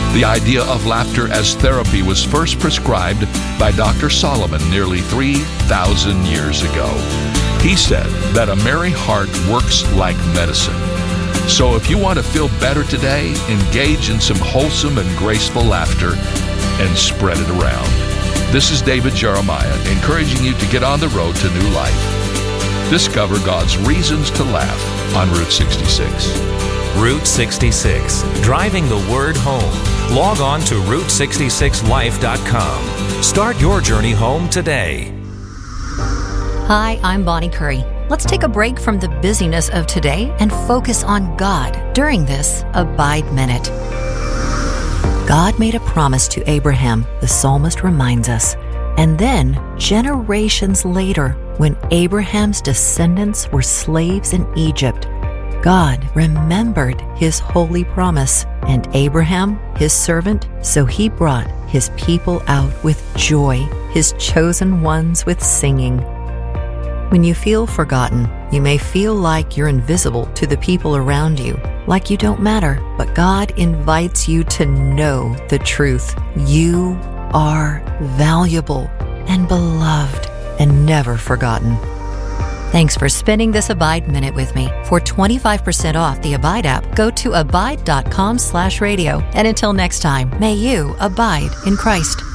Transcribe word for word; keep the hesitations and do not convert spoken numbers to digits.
The idea of laughter as therapy was first prescribed by Doctor Solomon nearly three thousand years ago. He said that a merry heart works like medicine. So if you want to feel better today, engage in some wholesome and graceful laughter and spread it around. This is David Jeremiah, encouraging you to get on the road to new life. Discover God's reasons to laugh on Route sixty-six. Route sixty-six, driving the word home. Log on to route sixty-six life dot com. Start your journey home today. Hi, I'm Bonnie Curry. Let's take a break from the busyness of today and focus on God during this Abide Minute. God made a promise to Abraham, the psalmist reminds us, and then generations later, when Abraham's descendants were slaves in Egypt, God remembered his holy promise, and Abraham, his servant, so he brought his people out with joy, his chosen ones with singing. When you feel forgotten, you may feel like you're invisible to the people around you, like you don't matter, but God invites you to know the truth. You are valuable and beloved and never forgotten. Thanks for spending this Abide Minute with me. For twenty-five percent off the Abide app, go to abide dot com slash radio. And until next time, may you abide in Christ.